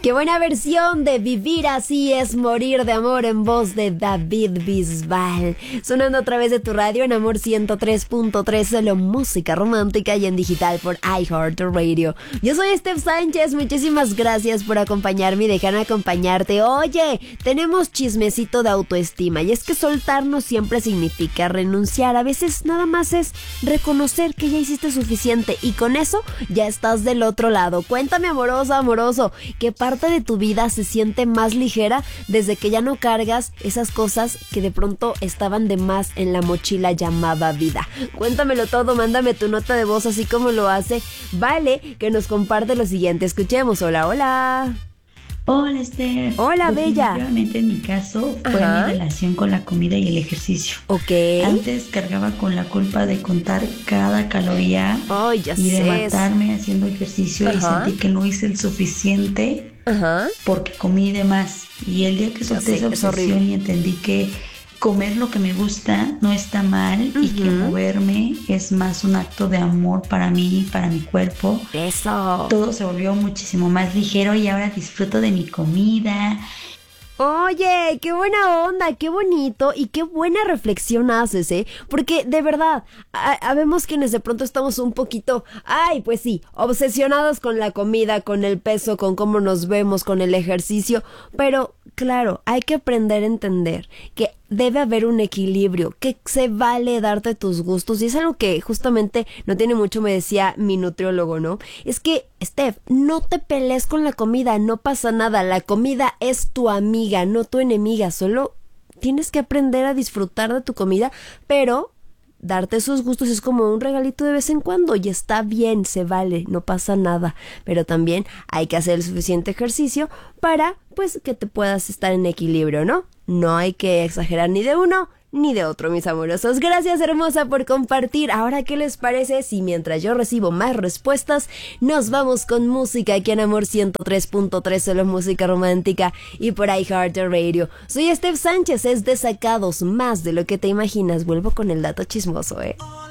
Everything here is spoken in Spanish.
Qué buena versión de Vivir así es morir de amor en voz de David Bisbal. Sonando a través de tu radio en Amor 103.3, solo música romántica y en digital por iHeartRadio. Yo soy Steph Sánchez, muchísimas gracias por acompañarme y dejarme acompañarte. Oye, tenemos chismecito de autoestima y es que soltar no siempre significa renunciar. A veces nada más es reconocer que ya hiciste suficiente y con eso ya estás del otro lado. Cuéntame, amorosa, amoroso, ¿qué parte de tu vida se siente más ligera desde que ya no cargas esas cosas que de pronto estaban de más en la mochila llamada vida? Cuéntamelo todo, mándame tu nota de voz así como lo hace Vale, que nos comparte lo siguiente. Escuchemos. Hola, hola. Hola, Esther. Hola, bella. Definitivamente en mi caso fue mi relación con la comida y el ejercicio. Ok. Antes cargaba con la culpa de contar cada caloría y de matarme haciendo ejercicio y sentí que no hice el suficiente porque comí de más. Y el día que solté esa obsesión y entendí que comer lo que me gusta no está mal y que moverme es más un acto de amor para mí, para mi cuerpo. Eso. Todo se volvió muchísimo más ligero y ahora disfruto de mi comida. Oye, qué buena onda, qué bonito y qué buena reflexión haces, ¿eh? Porque de verdad, habemos quienes de pronto estamos un poquito, pues sí, obsesionados con la comida, con el peso, con cómo nos vemos, con el ejercicio, pero claro, hay que aprender a entender que debe haber un equilibrio, que se vale darte tus gustos y es algo que justamente no tiene mucho me decía mi nutriólogo, ¿no? Es que, Steph, no te pelees con la comida, no pasa nada, la comida es tu amiga, no tu enemiga, solo tienes que aprender a disfrutar de tu comida, pero darte sus gustos es como un regalito de vez en cuando y está bien, se vale, no pasa nada, pero también hay que hacer el suficiente ejercicio para, pues, que te puedas estar en equilibrio, ¿no? No hay que exagerar ni de uno ni de otro, mis amorosos. Gracias, hermosa, por compartir. Ahora, ¿qué les parece si mientras yo recibo más respuestas, nos vamos con música aquí en Amor 103.3, solo música romántica y por iHeartRadio? Soy Steph Sánchez, es Desacados, más de lo que te imaginas. Vuelvo con el dato chismoso,